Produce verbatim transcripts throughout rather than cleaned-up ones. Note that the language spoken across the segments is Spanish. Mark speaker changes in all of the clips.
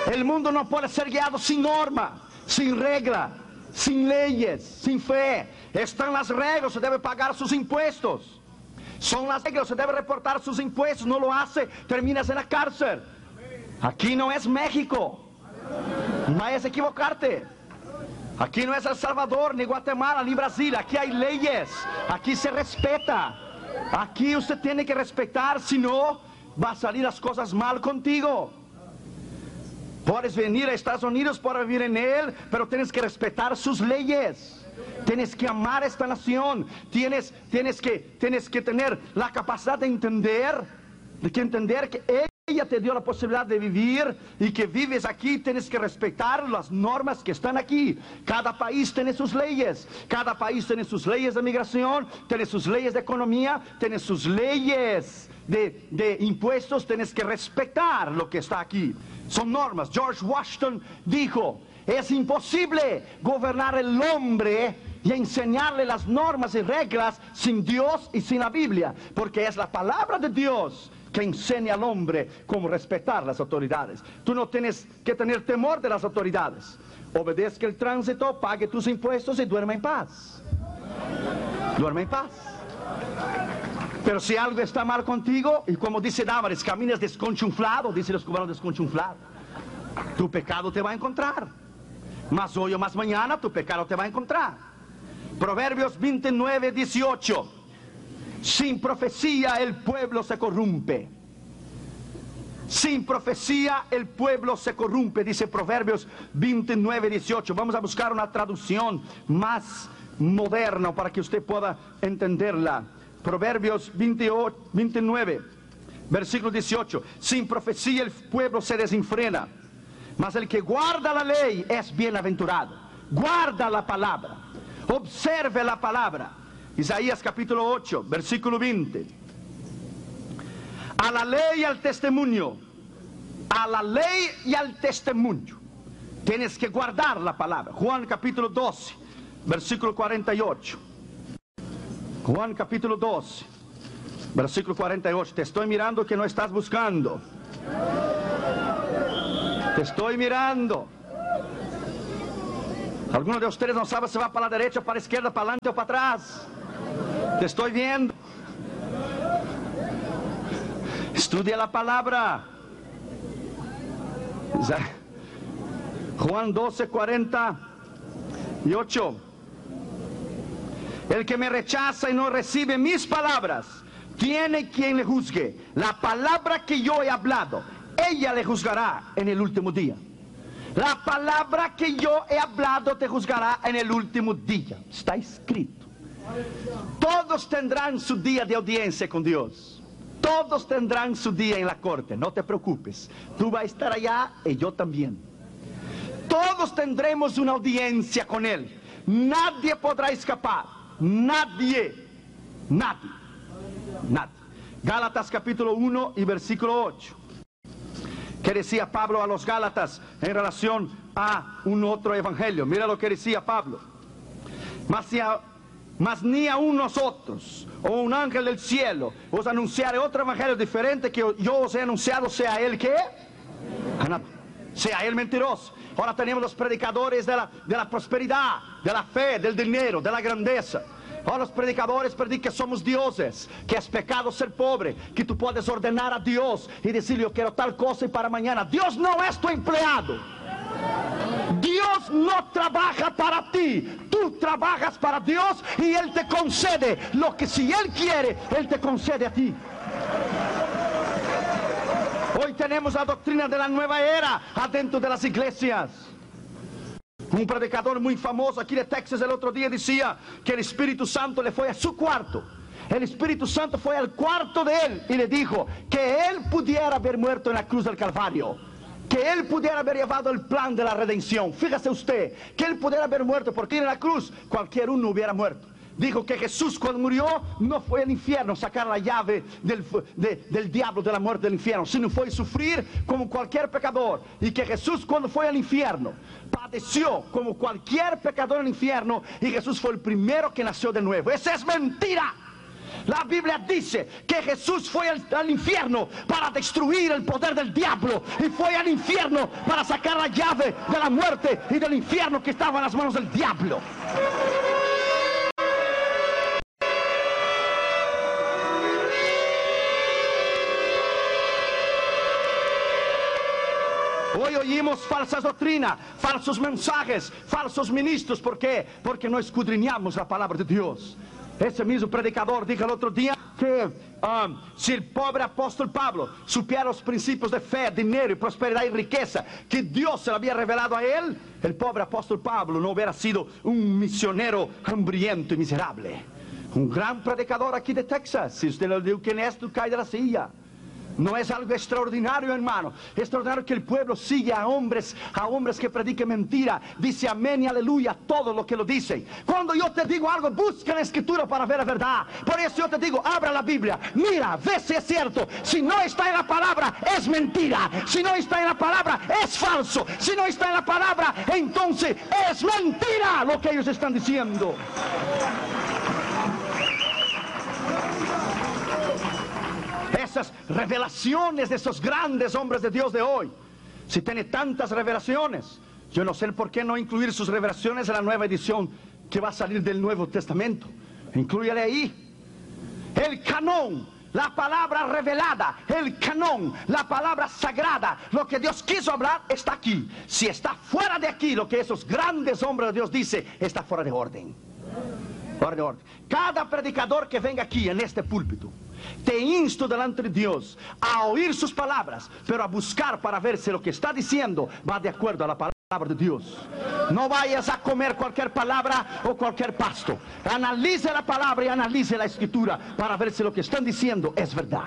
Speaker 1: El mundo no puede ser guiado sin norma, sin regla, sin leyes, sin fe. Están las reglas, se debe pagar sus impuestos. Son las reglas, se debe reportar sus impuestos. No lo hace, terminas en la cárcel. Aquí no es México. No vayas a equivocarte. Aquí no es El Salvador, ni Guatemala, ni Brasil. Aquí hay leyes. Aquí se respeta. Aquí usted tiene que respetar, si no, va a salir las cosas mal contigo. Puedes venir a Estados Unidos para vivir en él, pero tienes que respetar sus leyes. Tienes que amar esta nación. Tienes, tienes, que, tienes que tener la capacidad de entender, de que entender que ella te dio la posibilidad de vivir y que vives aquí. Tienes que respetar las normas que están aquí. Cada país tiene sus leyes. Cada país tiene sus leyes de migración, tiene sus leyes de economía, tiene sus leyes de, de impuestos. Tienes que respetar lo que está aquí. Son normas. George Washington dijo: es imposible gobernar el hombre y enseñarle las normas y reglas sin Dios y sin la Biblia, porque es la palabra de Dios que enseña al hombre cómo respetar las autoridades. Tú no tienes que tener temor de las autoridades. Obedezca el tránsito, pague tus impuestos y duerma en paz. Duerma en paz. Pero si algo está mal contigo, y como dice Damaris, caminas desconchunflado, dice los cubanos, desconchunflado, tu pecado te va a encontrar. Más hoy o más mañana tu pecado te va a encontrar. Proverbios veintinueve, dieciocho. Sin profecía el pueblo se corrompe. Sin profecía el pueblo se corrompe, dice Proverbios veintinueve, dieciocho. Vamos a buscar una traducción más moderna para que usted pueda entenderla. Proverbios veintiocho, veintinueve, versículo dieciocho. Sin profecía el pueblo se desenfrena, mas el que guarda la ley es bienaventurado. Guarda la palabra, observe la palabra. Isaías capítulo ocho, versículo veinte. A la ley y al testimonio, a la ley y al testimonio, tienes que guardar la palabra. Juan capítulo doce, versículo cuarenta y ocho. Juan capítulo doce, versículo cuarenta y ocho. Te estoy mirando que no estás buscando. Te estoy mirando. Alguno de ustedes no sabe si va para la derecha, para la izquierda, para adelante o para atrás. Te estoy viendo. Estudia la palabra. Juan doce, cuarenta y ocho. El que me rechaza y no recibe mis palabras, tiene quien le juzgue. La palabra que yo he hablado, ella le juzgará en el último día. La palabra que yo he hablado te juzgará en el último día. Está escrito. Todos tendrán su día de audiencia con Dios. Todos tendrán su día en la corte. No te preocupes. Tú vas a estar allá y yo también. Todos tendremos una audiencia con Él. Nadie podrá escapar. Nadie. Nadie. Nadie. Gálatas capítulo uno y versículo ocho. ¿Qué decía Pablo a los Gálatas en relación a un otro evangelio? Mira lo que decía Pablo. Mas, si a, mas ni aun nosotros o un ángel del cielo os anunciare otro evangelio diferente que yo os he anunciado, sea él que sea él mentiroso. Ahora tenemos los predicadores de la, de la prosperidad, de la fe, del dinero, de la grandeza. Ahora los predicadores predican que somos dioses, que es pecado ser pobre, que tú puedes ordenar a Dios y decirle: yo quiero tal cosa y para mañana. Dios no es tu empleado. Dios no trabaja para ti. Tú trabajas para Dios y Él te concede lo que, si Él quiere, Él te concede a ti. Hoy tenemos la doctrina de la nueva era adentro de las iglesias. Un predicador muy famoso aquí de Texas el otro día decía que el Espíritu Santo le fue a su cuarto. El Espíritu Santo fue al cuarto de él y le dijo que él pudiera haber muerto en la cruz del Calvario, que él pudiera haber llevado el plan de la redención. Fíjese usted, que él pudiera haber muerto, porque en la cruz cualquier uno hubiera muerto. Dijo que Jesús, cuando murió, no fue al infierno sacar la llave del, de, del diablo, de la muerte del infierno, sino fue sufrir como cualquier pecador. Y que Jesús, cuando fue al infierno, padeció como cualquier pecador en el infierno, y Jesús fue el primero que nació de nuevo. Esa es mentira. La Biblia dice que Jesús fue al, al infierno para destruir el poder del diablo, y fue al infierno para sacar la llave de la muerte y del infierno que estaba en las manos del diablo. Hoy oímos falsas doctrinas, falsos mensajes, falsos ministros. ¿Por qué? Porque no escudriñamos la palabra de Dios. Ese mismo predicador dijo el otro día que um, si el pobre apóstol Pablo supiera los principios de fe, dinero y prosperidad y riqueza que Dios se le había revelado a él, el pobre apóstol Pablo no hubiera sido un misionero hambriento y miserable. Un gran predicador aquí de Texas. Si usted le dijo quién es, tú cae de la silla. No es algo extraordinario, hermano. Extraordinario que el pueblo sigue a hombres, a hombres que prediquen mentira. Dice amén y aleluya todo lo que lo dicen. Cuando yo te digo algo, busca la escritura para ver la verdad. Por eso yo te digo, abra la Biblia, mira, ve si es cierto. Si no está en la palabra, es mentira. Si no está en la palabra, es falso. Si no está en la palabra, entonces es mentira lo que ellos están diciendo. Esas revelaciones de esos grandes hombres de Dios de hoy, si tiene tantas revelaciones, yo no sé por qué no incluir sus revelaciones en la nueva edición que va a salir del Nuevo Testamento. Inclúyale ahí el canón, la palabra revelada, el canón, la palabra sagrada. Lo que Dios quiso hablar está aquí. Si está fuera de aquí, lo que esos grandes hombres de Dios dicen, está fuera de orden. Fuera de orden. Cada predicador que venga aquí en este púlpito, te insto delante de Dios a oír sus palabras, pero a buscar para ver si lo que está diciendo va de acuerdo a la palabra de Dios. No vayas a comer cualquier palabra o cualquier pasto. Analice la palabra y analice la escritura para ver si lo que están diciendo es verdad.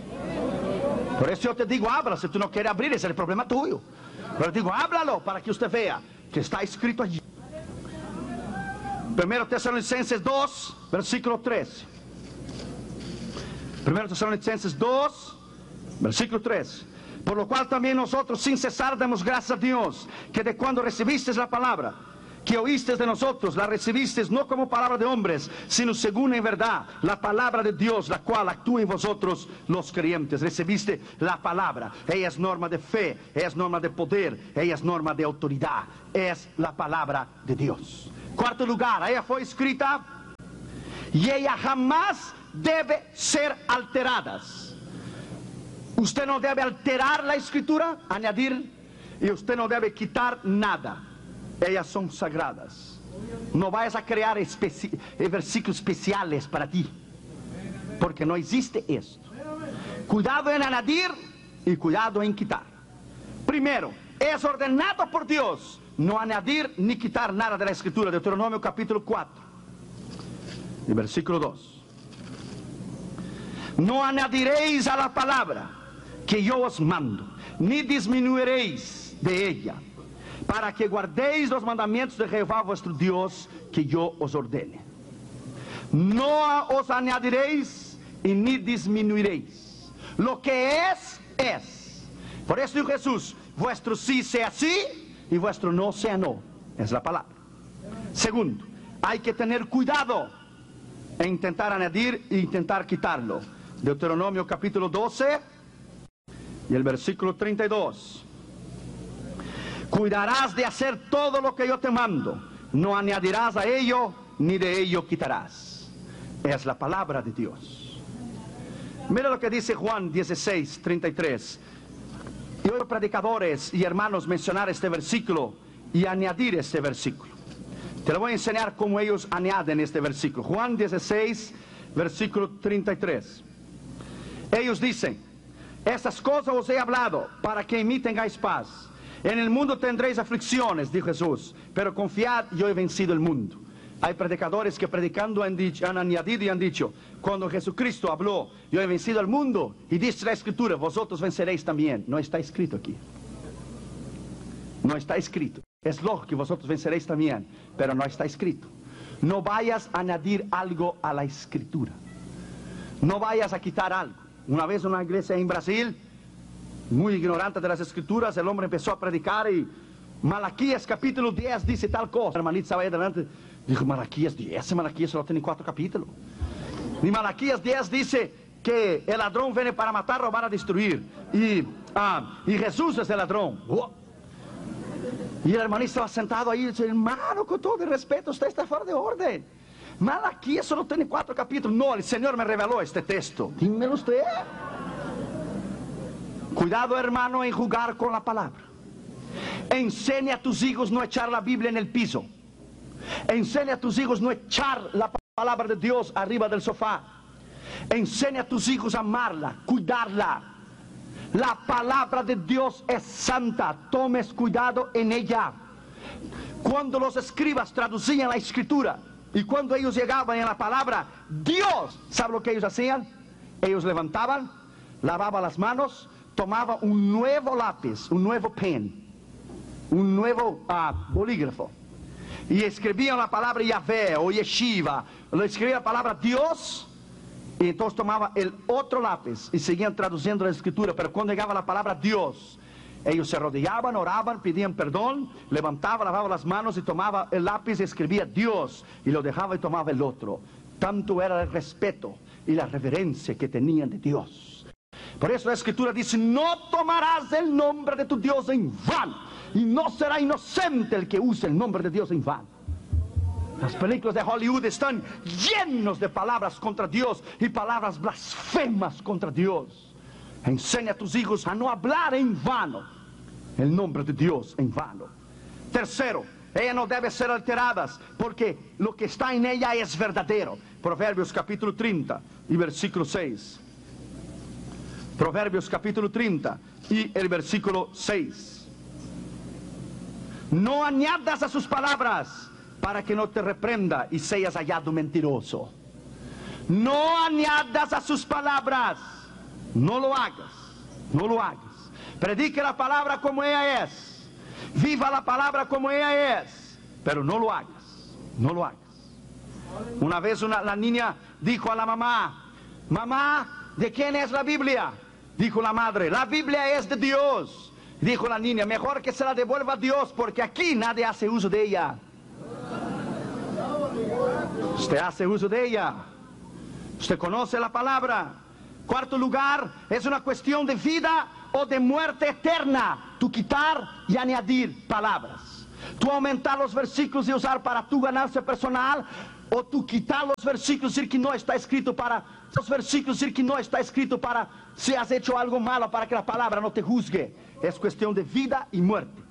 Speaker 1: Por eso yo te digo, habla. Si tú no quieres abrir, ese es el problema tuyo. Pero digo, háblalo para que usted vea que está escrito allí. Primero Tesalonicenses dos, versículo tres. Primero Tesalonicenses dos, versículo tres. Por lo cual también nosotros sin cesar damos gracias a Dios, que de cuando recibisteis la palabra que oísteis de nosotros, la recibisteis no como palabra de hombres, sino según en verdad la palabra de Dios, la cual actúa en vosotros los creyentes. Recibiste la palabra. Ella es norma de fe, ella es norma de poder, ella es norma de autoridad. Es la palabra de Dios. Cuarto lugar, ella fue escrita y ella jamás debe ser alteradas. Usted no debe alterar la escritura, añadir, y usted no debe quitar nada. Ellas son sagradas. No vayas a crear especi versículos especiales para ti, porque no existe esto. Cuidado en añadir y cuidado en quitar. Primero, es ordenado por Dios no añadir ni quitar nada de la escritura. Deuteronomio capítulo cuatro y versículo dos. No añadiréis a la palabra que yo os mando, ni disminuiréis de ella, para que guardéis los mandamientos de Jehová vuestro Dios, que yo os ordene. No os añadiréis y ni disminuiréis. Lo que es, es. Por eso dijo Jesús, vuestro sí sea sí y vuestro no sea no. Es la palabra. Segundo, hay que tener cuidado en intentar añadir e intentar quitarlo. Deuteronomio capítulo doce y el versículo treinta y dos. Cuidarás de hacer todo lo que yo te mando, no añadirás a ello ni de ello quitarás. Es la palabra de Dios. Mira lo que dice Juan dieciséis, treinta y tres. Y oigo predicadores y hermanos mencionar este versículo y añadir este versículo. Te lo voy a enseñar cómo ellos añaden este versículo. Juan dieciséis, versículo treinta y tres. Ellos dicen, estas cosas os he hablado para que en mí tengáis paz. En el mundo tendréis aflicciones, dijo Jesús, pero confiad, yo he vencido el mundo. Hay predicadores que predicando han, dicho, han añadido y han dicho, cuando Jesucristo habló, yo he vencido el mundo, y dice la Escritura, vosotros venceréis también. No está escrito aquí. No está escrito. Es lógico que vosotros venceréis también, pero no está escrito. No vayas a añadir algo a la Escritura. No vayas a quitar algo. Una vez en una iglesia en Brasil, muy ignorante de las Escrituras, el hombre empezó a predicar y Malaquías capítulo diez dice tal cosa. El hermanito estaba ahí adelante, dijo, Malaquías diez, Malaquías solo tiene cuatro capítulos. Y Malaquías diez dice que el ladrón viene para matar, robar, a destruir. Y, ah, y Jesús es el ladrón. Oh. Y el hermanito estaba sentado ahí y dice, hermano, con todo el respeto, usted está fuera de orden. Malaquías solo tiene cuatro capítulos. No, el Señor me reveló este texto. Dímelo usted. Cuidado, hermano, en jugar con la palabra. Enseña a tus hijos no echar la Biblia en el piso. Enseña a tus hijos no echar la palabra de Dios arriba del sofá. Enseña a tus hijos a amarla, cuidarla. La palabra de Dios es santa. Tomes cuidado en ella. Cuando los escribas traducían la escritura y cuando ellos llegaban a la palabra Dios, ¿sabe lo que ellos hacían? Ellos levantaban, lavaban las manos, tomaban un nuevo lápiz, un nuevo pen, un nuevo uh, bolígrafo, y escribían la palabra Yahvé o Yeshiva, le escribían la palabra Dios, y entonces tomaban el otro lápiz y seguían traduciendo la escritura. Pero cuando llegaba la palabra Dios, ellos se arrodillaban, oraban, pedían perdón, levantaban, lavaban las manos y tomaba el lápiz y escribía Dios, y lo dejaba y tomaba el otro. Tanto era el respeto y la reverencia que tenían de Dios. Por eso la escritura dice, no tomarás el nombre de tu Dios en vano, y no será inocente el que use el nombre de Dios en vano. Las películas de Hollywood están llenos de palabras contra Dios y palabras blasfemas contra Dios. Enseña a tus hijos a no hablar en vano el nombre de Dios en vano. Tercero, ella no debe ser alteradas porque lo que está en ella es verdadero. Proverbios capítulo treinta y versículo seis. Proverbios capítulo treinta y el versículo seis. No añadas a sus palabras para que no te reprenda y seas hallado mentiroso. No añadas a sus palabras. No lo hagas. No lo hagas. Predique la palabra como ella es. Viva la palabra como ella es. Pero no lo hagas. No lo hagas. Una vez una, la niña dijo a la mamá, mamá, ¿de quién es la Biblia? Dijo la madre, la Biblia es de Dios. Dijo la niña, mejor que se la devuelva a Dios, porque aquí nadie hace uso de ella. Usted hace uso de ella. Usted conoce la palabra. Cuarto lugar, es una cuestión de vida o de muerte eterna. Tú quitar y añadir palabras. Tú aumentar los versículos y usar para tu ganancia personal, o tú quitar los versículos y decir que no está escrito para los versículos y decir que no está escrito para si has hecho algo malo, para que la palabra no te juzgue. Es cuestión de vida y muerte.